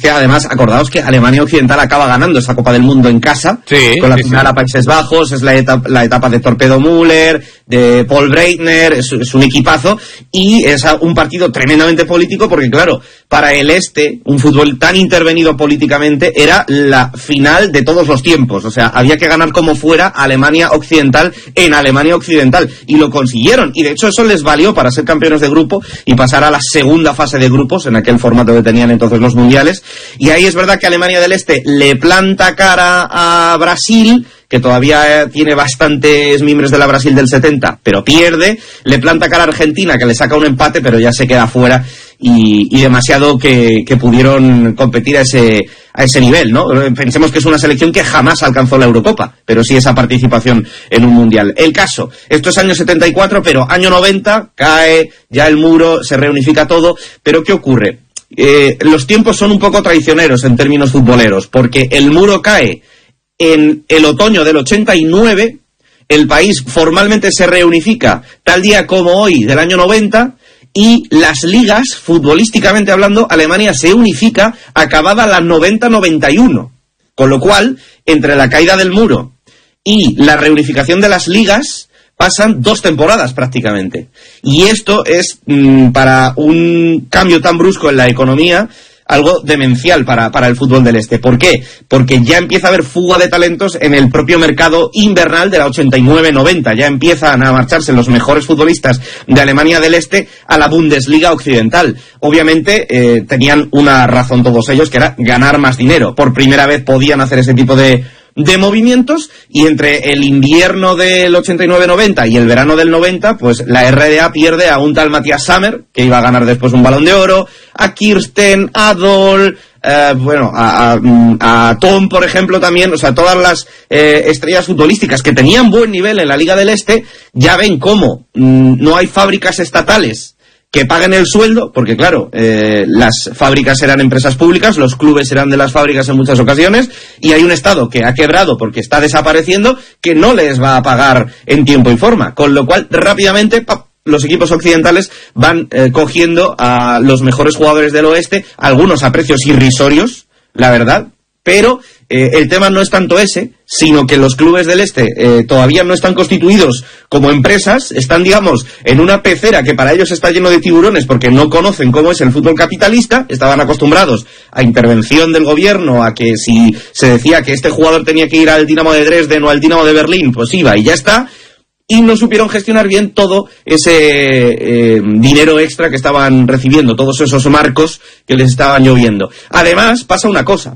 que además, acordaos que Alemania Occidental acaba ganando esa Copa del Mundo en casa, con la final a Países Bajos, es la etapa de Torpedo Müller, de Paul Breitner, es un equipazo, y es un partido tremendamente político porque, claro, para el Este, un fútbol tan intervenido políticamente, era la final de todos los tiempos, o sea, había que ganar como fuera Alemania Occidental en Alemania Occidental, y lo consiguieron, y de hecho eso les valió para ser campeones de grupo y pasar a la segunda fase de grupos, en aquel formato que tenían entonces los mundiales, y ahí es verdad que Alemania del Este le planta cara a Brasil, que todavía tiene bastantes miembros de la Brasil del 70, pero pierde, le planta cara a Argentina, que le saca un empate, pero ya se queda fuera, y demasiado que pudieron competir a ese nivel, ¿no? Pensemos que es una selección que jamás alcanzó la Eurocopa, pero sí esa participación en un mundial. El caso, esto es año 74, pero año 90, cae ya el muro, se reunifica todo, pero ¿qué ocurre? Los tiempos son un poco traicioneros en términos futboleros, porque el muro cae en el otoño del 89, el país formalmente se reunifica tal día como hoy del año 90, y las ligas, futbolísticamente hablando, Alemania se unifica acabada la 90-91, con lo cual, entre la caída del muro y la reunificación de las ligas, pasan 2 temporadas prácticamente. Y esto es, para un cambio tan brusco en la economía, algo demencial para el fútbol del Este. ¿Por qué? Porque ya empieza a haber fuga de talentos en el propio mercado invernal de la 89-90. Ya empiezan a marcharse los mejores futbolistas de Alemania del Este a la Bundesliga Occidental. Obviamente tenían una razón todos ellos, que era ganar más dinero. Por primera vez podían hacer ese tipo de movimientos, y entre el invierno del 89-90 y el verano del 90, pues la RDA pierde a un tal Matthias Sammer, que iba a ganar después un Balón de Oro, a Kirsten, a Doll, a Tom, por ejemplo, también. O sea, todas las estrellas futbolísticas que tenían buen nivel en la Liga del Este, ya ven cómo no hay fábricas estatales que paguen el sueldo, porque claro, las fábricas eran empresas públicas, los clubes eran de las fábricas en muchas ocasiones, y hay un Estado que ha quebrado porque está desapareciendo, que no les va a pagar en tiempo y forma, con lo cual rápidamente los equipos occidentales van cogiendo a los mejores jugadores del oeste, algunos a precios irrisorios, la verdad, pero el tema no es tanto ese, sino que los clubes del Este todavía no están constituidos como empresas, están, digamos, en una pecera que para ellos está lleno de tiburones porque no conocen cómo es el fútbol capitalista, estaban acostumbrados a intervención del gobierno, a que si se decía que este jugador tenía que ir al Dinamo de Dresden o al Dinamo de Berlín, pues iba y ya está, y no supieron gestionar bien todo ese dinero extra que estaban recibiendo, todos esos marcos que les estaban lloviendo. Además, pasa una cosa.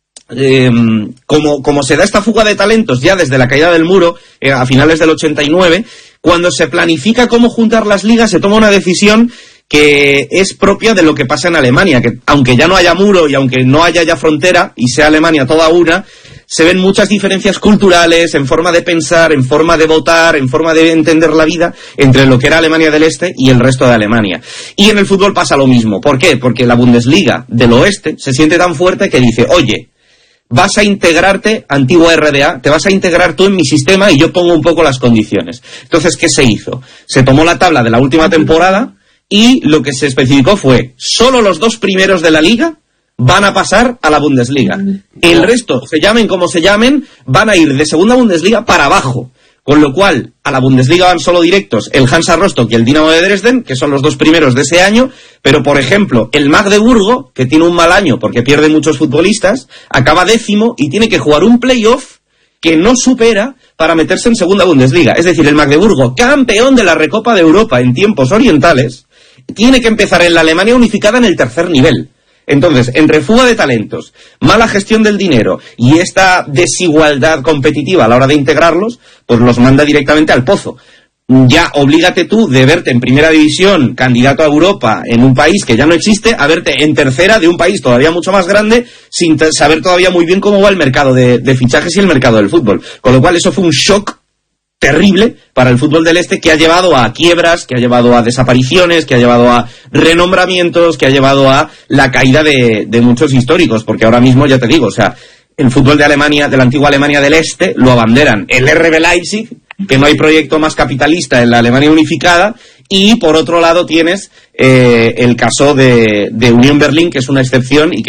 Como se da esta fuga de talentos ya desde la caída del muro a finales del 89, cuando se planifica cómo juntar las ligas, se toma una decisión que es propia de lo que pasa en Alemania, que aunque ya no haya muro y aunque no haya ya frontera y sea Alemania toda una, se ven muchas diferencias culturales, en forma de pensar, en forma de votar, en forma de entender la vida, entre lo que era Alemania del Este y el resto de Alemania. Y en el fútbol pasa lo mismo. ¿Por qué? Porque la Bundesliga del Oeste se siente tan fuerte que dice, oye, vas a integrarte, antigua RDA, te vas a integrar tú en mi sistema y yo pongo un poco las condiciones. Entonces, ¿qué se hizo? Se tomó la tabla de la última temporada y lo que se especificó fue, solo los 2 primeros de la liga van a pasar a la Bundesliga. El resto, se llamen como se llamen, van a ir de segunda Bundesliga para abajo. Con lo cual, a la Bundesliga van solo directos el Hansa Rostock y el Dinamo de Dresden, que son los 2 primeros de ese año, pero por ejemplo, el Magdeburgo, que tiene un mal año porque pierde muchos futbolistas, acaba 10º y tiene que jugar un playoff que no supera para meterse en segunda Bundesliga. Es decir, el Magdeburgo, campeón de la Recopa de Europa en tiempos orientales, tiene que empezar en la Alemania unificada en el 3er nivel. Entonces, entre fuga de talentos, mala gestión del dinero y esta desigualdad competitiva a la hora de integrarlos, pues los manda directamente al pozo. Ya oblígate tú de verte en primera división, candidato a Europa, en un país que ya no existe, a verte en tercera de un país todavía mucho más grande, sin saber todavía muy bien cómo va el mercado de fichajes y el mercado del fútbol. Con lo cual eso fue un shock terrible para el fútbol del Este, que ha llevado a quiebras, que ha llevado a desapariciones, que ha llevado a renombramientos, que ha llevado a la caída de muchos históricos, porque ahora mismo, ya te digo, o sea, el fútbol de Alemania, de la antigua Alemania del Este, lo abanderan el RB Leipzig, que no hay proyecto más capitalista en la Alemania unificada, y por otro lado tienes el caso de Unión Berlín, que es una excepción y que